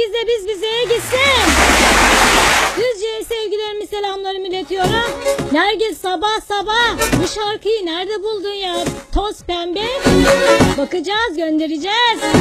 bizde biz bizeye gitsin. Düzce'ye sevgilerimi selamlarımı iletiyorum. Nergis sabah sabah bu şarkıyı nerede buldun ya? Toz pembe. Bakacağız, göndereceğiz.